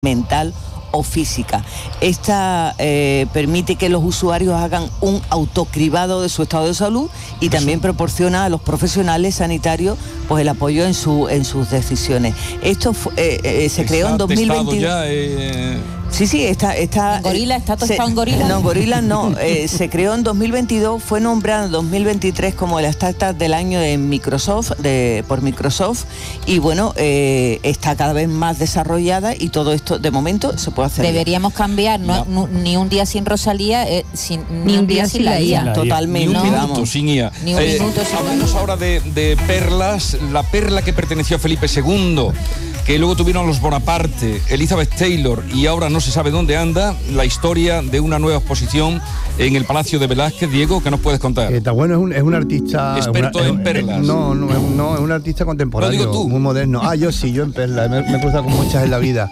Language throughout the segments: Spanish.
mental o física. Esta permite que los usuarios hagan un autocribado de su estado de salud y también proporciona a los profesionales sanitarios pues el apoyo en sus decisiones. Esto se creó en 2022. Sí, está ¿En Gorila? ¿Está tostado en Gorila? No, Gorila no. Se creó en 2022, fue nombrado en 2023 como la startup del año de Microsoft, por Microsoft, y bueno, está cada vez más desarrollada y todo esto, de momento, se puede hacer. Deberíamos cambiar, ni un día sin Rosalía, ni un día sin la IA. Totalmente. Ni un minuto sin IA. Hablamos ahora de perlas, la perla que perteneció a Felipe II, que luego tuvieron los Bonaparte, Elizabeth Taylor, y ahora no se sabe dónde anda, la historia de una nueva exposición en el Palacio de Velázquez. Diego, ¿qué nos puedes contar? Está bueno, es un artista... Experto en perlas. No, es un artista contemporáneo. Lo digo tú. Muy moderno. Yo en perlas, me he cruzado con muchas en la vida.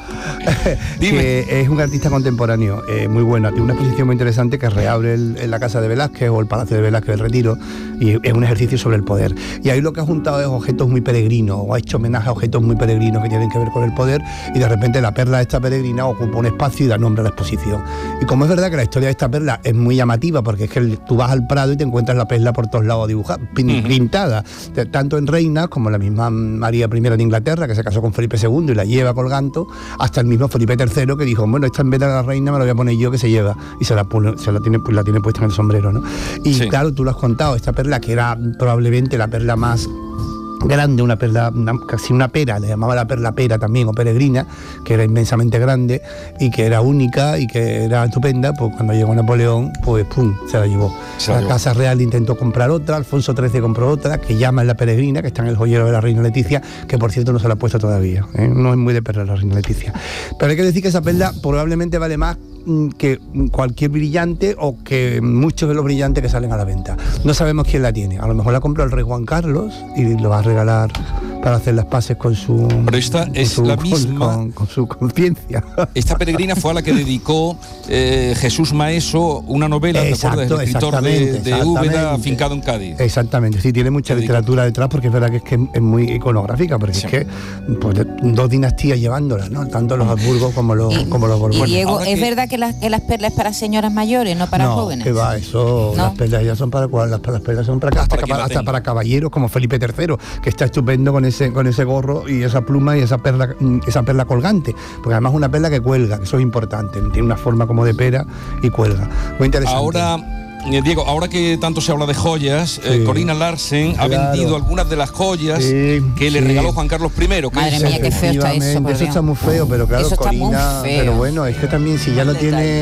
Que es un artista contemporáneo, muy bueno. Tiene una exposición muy interesante que reabre en la Casa de Velázquez o el Palacio de Velázquez del Retiro, y es un ejercicio sobre el poder. Y ahí lo que ha juntado es objetos muy peregrinos, o ha hecho homenaje a objetos muy peregrinos que tienen que ver con el poder, y de repente la perla de esta peregrina ocupa un espacio y da nombre a la exposición. Y como es verdad que la historia de esta perla es muy llamativa, porque es que tú vas al Prado y te encuentras la perla por todos lados dibujada, pintada, tanto en reinas como la misma María I de Inglaterra, que se casó con Felipe II y la lleva colgando, hasta el mismo Felipe III, que dijo, bueno, esta en vez de la reina me la voy a poner yo, que se lleva, y la tiene puesta en el sombrero, ¿no? Y sí, claro, tú lo has contado, esta perla que era probablemente la perla más grande, una perla, casi una pera, le llamaba la perla pera también, o peregrina, que era inmensamente grande y que era única y que era estupenda. Pues cuando llegó Napoleón, pues pum, se la llevó. La Casa Real intentó comprar otra, Alfonso XIII compró otra, que llaman la peregrina, que está en el joyero de la reina Leticia, que por cierto no se la ha puesto todavía, no es muy de perla la reina Leticia. Pero hay que decir que esa perla probablemente vale más que cualquier brillante, o que muchos de los brillantes que salen a la venta. No sabemos quién la tiene. A lo mejor la compró el rey Juan Carlos y lo va a regalar para hacer las paces con su... Pero esta es la misma... Con su conciencia. Esta peregrina fue a la que dedicó Jesús Maeso una novela, exacto, el escritor de Úbeda, afincado en Cádiz. Exactamente, sí, tiene mucha literatura detrás, porque es verdad que es muy iconográfica, porque sí, es que pues, dos dinastías llevándola, ¿no? Tanto los Habsburgos como los Borbones. Y Diego, ¿es verdad que las perlas es para señoras mayores, no para jóvenes? No, que va, eso, ¿no? Las perlas ya son para las perlas son para hasta para caballeros como Felipe III, que está estupendo con ese gorro y esa pluma y esa perla colgante, porque además es una perla que cuelga, que eso es importante, tiene una forma como de pera y cuelga. Muy interesante. Ahora, Diego, ahora que tanto se habla de joyas, sí, Corina Larsen ha vendido algunas de las joyas que le regaló Juan Carlos I. Madre mía, qué feo está eso. Eso está muy feo, pero claro, eso Corina, pero bueno, es que también si ya no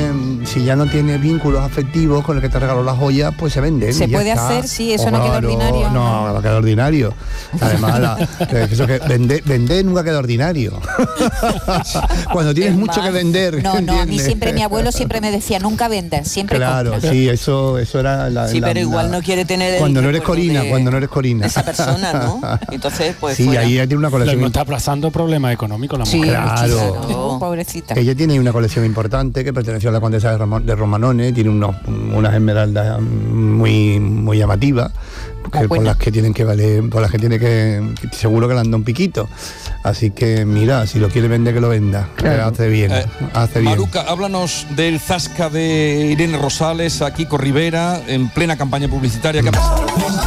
tiene vínculos afectivos con el que te regaló las joyas, pues se vende. Se puede hacer, sí, eso no queda ordinario. No, va a quedar ordinario. Además, eso que vender nunca queda ordinario. Cuando tienes mucho que vender. No, a mí siempre, mi abuelo siempre me decía, nunca vender, siempre claro, compra. Sí, eso era la... Sí, pero igual no quiere tener... Cuando no eres Corina. Esa persona, ¿no? Entonces, pues sí, fuera. Ahí ella tiene una colección... No está aplazando problemas económicos la mujer. Sí, claro. Pobrecita. Ella tiene una colección importante que perteneció a la condesa de Romanone, tiene unas esmeraldas muy, muy llamativas, por las que tiene que seguro que le anda un piquito. Así que mira, si lo quiere vender, que lo venda. Claro. Hace bien. Maruca, háblanos del zasca de Irene Rosales aquí con Rivera en plena campaña publicitaria. ¿Qué ha pasado?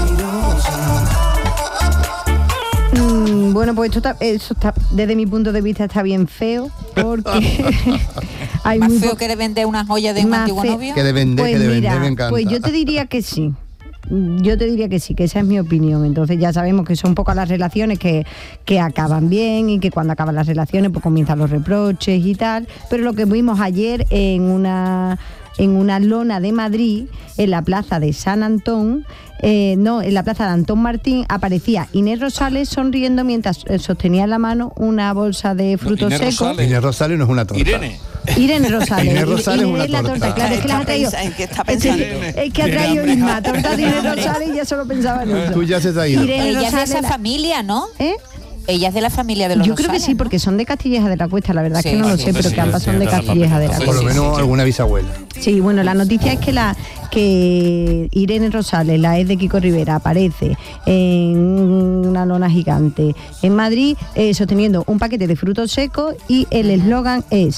Bueno, pues eso está, desde mi punto de vista, está bien feo, porque hay más feo que de vender una joya de un antiguo novio. Que de vender, me encanta. Pues yo te diría que sí. Que esa es mi opinión. Entonces ya sabemos que son pocas las relaciones que acaban bien, y que cuando acaban las relaciones pues comienzan los reproches y tal, pero lo que vimos ayer en una lona de Madrid, en la plaza de San Antón, en la plaza de Antón Martín, aparecía Inés Rosales sonriendo mientras sostenía en la mano una bolsa de frutos secos. Inés Rosales no es una torta. Irene Rosales. Inés Rosales es una torta. Claro, es que las ha traído. ¿En qué está pensando? Es que ha traído Isma, torta de Inés Rosales, y ya solo pensaba en eso. Tú ya se has ido. Ella es de esa familia, ¿no? ella es de la familia de los Yo creo que Rosales, sí, ¿no? porque son de Castilleja de la Cuesta, la verdad Sí, es que no lo sí, sé, pero sí, que ambas sí, son de sí, Castilleja de la sí, Por lo Cuesta. menos alguna bisabuela. Sí, bueno, la noticia es que Irene Rosales, la ex de Kiko Rivera, aparece en una lona gigante en Madrid sosteniendo un paquete de frutos secos y el eslogan es